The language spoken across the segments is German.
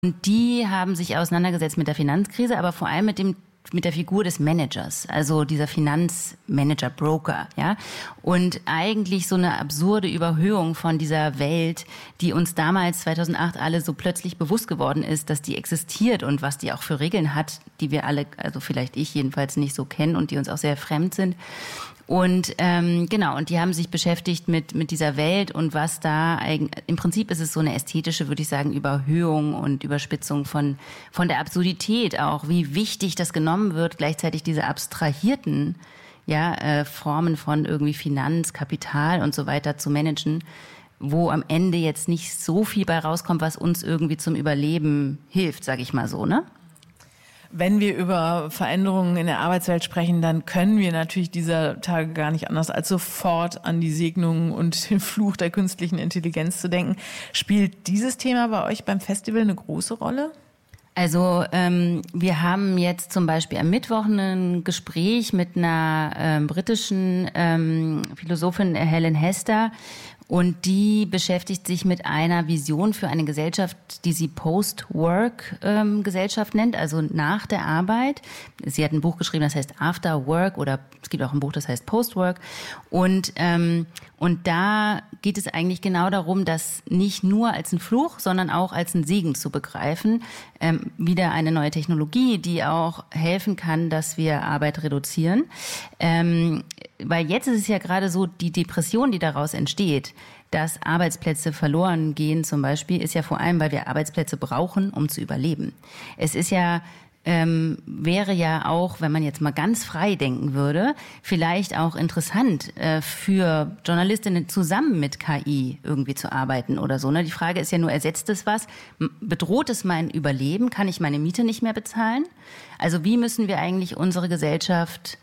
Und die haben sich auseinandergesetzt mit der Finanzkrise, aber vor allem mit der Figur des Managers, also dieser Finanzmanager, Broker, ja. Und eigentlich so eine absurde Überhöhung von dieser Welt, die uns damals 2008 alle so plötzlich bewusst geworden ist, dass die existiert und was die auch für Regeln hat, die wir alle, also vielleicht ich jedenfalls nicht so kennen und die uns auch sehr fremd sind. Und genau, und die haben sich beschäftigt mit dieser Welt und was da eigentlich, im Prinzip ist es so eine ästhetische, würde ich sagen, Überhöhung und Überspitzung von der Absurdität auch, wie wichtig das genommen wird, gleichzeitig diese abstrahierten Formen von irgendwie Finanz, Kapital und so weiter zu managen, wo am Ende jetzt nicht so viel bei rauskommt, was uns irgendwie zum Überleben hilft, sage ich mal so, ne? Wenn wir über Veränderungen in der Arbeitswelt sprechen, dann können wir natürlich dieser Tage gar nicht anders, als sofort an die Segnungen und den Fluch der künstlichen Intelligenz zu denken. Spielt dieses Thema bei euch beim Festival eine große Rolle? Also wir haben jetzt zum Beispiel am Mittwoch ein Gespräch mit einer britischen Philosophin, Helen Hester, und die beschäftigt sich mit einer Vision für eine Gesellschaft, die sie Post-Work-Gesellschaft nennt, also nach der Arbeit. Sie hat ein Buch geschrieben, das heißt After Work, oder es gibt auch ein Buch, das heißt Post-Work. Und da geht es eigentlich genau darum, das nicht nur als ein Fluch, sondern auch als ein Segen zu begreifen. Wieder eine neue Technologie, die auch helfen kann, dass wir Arbeit reduzieren. Weil jetzt ist es ja gerade so, die Depression, die daraus entsteht, dass Arbeitsplätze verloren gehen zum Beispiel, ist ja vor allem, weil wir Arbeitsplätze brauchen, um zu überleben. Es ist ja wäre ja auch, wenn man jetzt mal ganz frei denken würde, vielleicht auch interessant für Journalistinnen zusammen mit KI irgendwie zu arbeiten oder so. Ne? Die Frage ist ja nur, ersetzt es was? Bedroht es mein Überleben? Kann ich meine Miete nicht mehr bezahlen? Also wie müssen wir eigentlich unsere Gesellschaft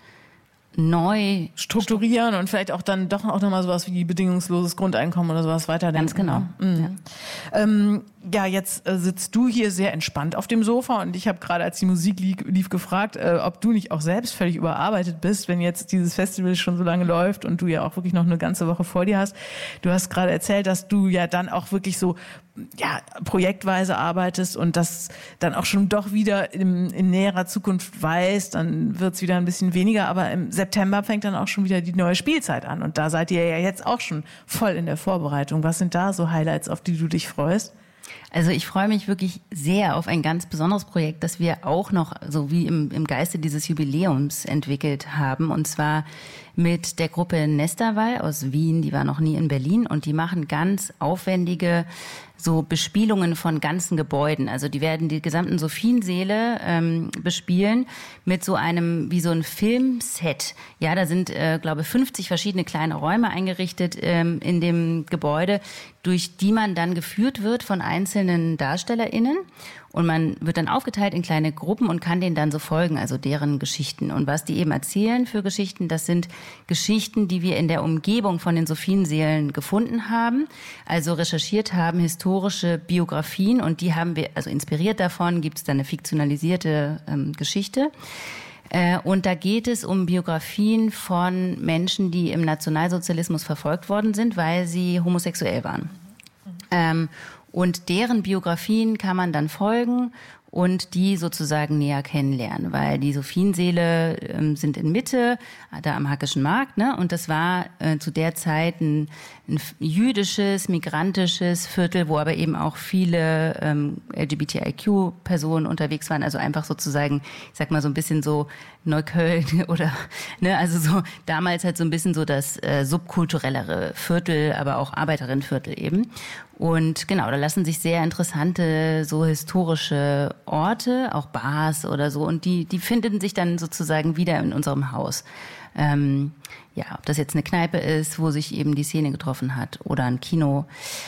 neu strukturieren und vielleicht auch dann doch auch nochmal sowas wie bedingungsloses Grundeinkommen oder sowas weiterdenken? Ganz genau. Mhm. Jetzt sitzt du hier sehr entspannt auf dem Sofa und ich habe gerade, als die Musik lief, gefragt, ob du nicht auch selbst völlig überarbeitet bist, wenn jetzt dieses Festival schon so lange läuft und du ja auch wirklich noch eine ganze Woche vor dir hast. Du hast gerade erzählt, dass du ja dann auch wirklich so projektweise arbeitest und das dann auch schon doch wieder in näherer Zukunft weißt, dann wird's wieder ein bisschen weniger, aber im September fängt dann auch schon wieder die neue Spielzeit an und da seid ihr ja jetzt auch schon voll in der Vorbereitung. Was sind da so Highlights, auf die du dich freust? Also ich freue mich wirklich sehr auf ein ganz besonderes Projekt, das wir auch noch so wie im Geiste dieses Jubiläums entwickelt haben, und zwar mit der Gruppe Nesterwall aus Wien, die war noch nie in Berlin, und die machen ganz aufwendige so Bespielungen von ganzen Gebäuden. Also die werden die gesamten Sophiensäle bespielen mit so einem, wie so ein Filmset. Ja, da sind, glaube ich, 50 verschiedene kleine Räume eingerichtet in dem Gebäude, durch die man dann geführt wird von einzelnen DarstellerInnen. Und man wird dann aufgeteilt in kleine Gruppen und kann denen dann so folgen, also deren Geschichten. Und was die eben erzählen für Geschichten, das sind Geschichten, die wir in der Umgebung von den Sophiensälen gefunden haben, also recherchiert haben, historische Biografien, und die haben wir, also inspiriert davon, gibt es dann eine fiktionalisierte Geschichte. Und da geht es um Biografien von Menschen, die im Nationalsozialismus verfolgt worden sind, weil sie homosexuell waren. Und deren Biografien kann man dann folgen und die sozusagen näher kennenlernen, weil die Sophiensäle sind in Mitte, da am Hackischen Markt, ne? Und das war zu der Zeit ein jüdisches, migrantisches Viertel, wo aber eben auch viele LGBTIQ-Personen unterwegs waren, also einfach sozusagen, ich sag mal so ein bisschen so Neukölln oder, ne, also so damals halt so ein bisschen so das subkulturellere Viertel, aber auch Arbeiterinnenviertel eben. Und genau, da lassen sich sehr interessante so historische Orte, auch Bars oder so, und die finden sich dann sozusagen wieder in unserem Haus. Ob das jetzt eine Kneipe ist, wo sich eben die Szene getroffen hat, oder ein Kino.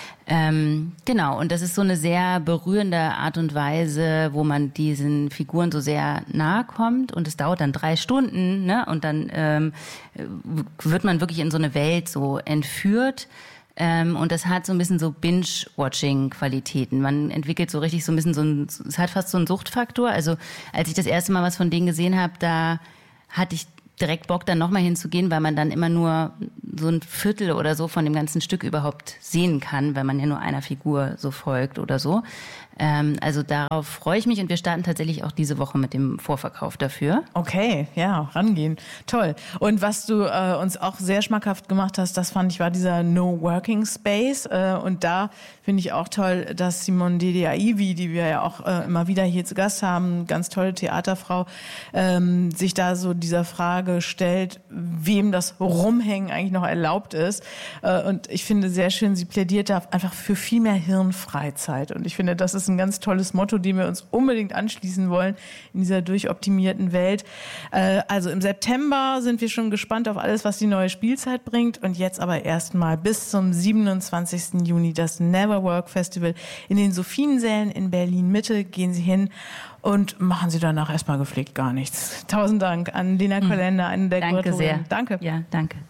Genau, und das ist so eine sehr berührende Art und Weise, wo man diesen Figuren so sehr nahe kommt, und es dauert dann 3 Stunden, ne? Und dann wird man wirklich in so eine Welt so entführt. Und das hat so ein bisschen so Binge-Watching-Qualitäten. Man entwickelt so richtig so ein bisschen es hat fast so einen Suchtfaktor. Also als ich das erste Mal was von denen gesehen habe, da hatte ich direkt Bock, dann nochmal hinzugehen, weil man dann immer nur so ein Viertel oder so von dem ganzen Stück überhaupt sehen kann, weil man ja nur einer Figur so folgt oder so. Also darauf freue ich mich und wir starten tatsächlich auch diese Woche mit dem Vorverkauf dafür. Okay, ja, rangehen. Toll. Und was du uns auch sehr schmackhaft gemacht hast, das fand ich, war dieser No Working Space. Und da finde ich auch toll, dass Simone Dediaivi, die wir ja auch immer wieder hier zu Gast haben, ganz tolle Theaterfrau, sich da so dieser Frage stellt, wem das Rumhängen eigentlich noch erlaubt ist. Und ich finde sehr schön, sie plädiert da einfach für viel mehr Hirnfreizeit. Und ich finde, das ist ein ganz tolles Motto, dem wir uns unbedingt anschließen wollen in dieser durchoptimierten Welt. Also im September sind wir schon gespannt auf alles, was die neue Spielzeit bringt. Und jetzt aber erstmal bis zum 27. Juni das Never Work Festival in den Sophiensälen in Berlin-Mitte. Gehen Sie hin und machen Sie danach erstmal gepflegt gar nichts. 1000 Dank an Lena Kollender, eine der Danke Kuratorinnen. sehr. Danke. Ja, danke.